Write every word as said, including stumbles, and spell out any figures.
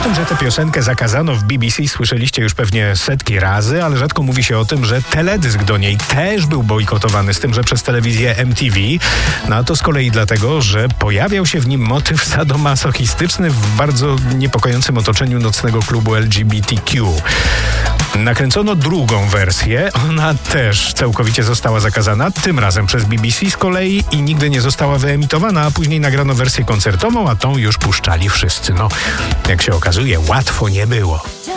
tym, że tę piosenkę zakazano w B B C, słyszeliście już pewnie setki razy, ale rzadko mówi się o tym, że teledysk do niej też był bojkotowany, z tym, że przez telewizję M T V. No a to z kolei dlatego, że pojawiał się w nim motyw sadomasochistyczny w bardzo niepokojącym otoczeniu nocnego klubu L G B T Q. Nakręcono drugą wersję, ona też całkowicie została zakazana, tym razem przez B B C z kolei i nigdy nie została wyemitowana, a później nagrano wersję koncertową, a tą już puszczali wszyscy. No, jak się okazuje, łatwo nie było.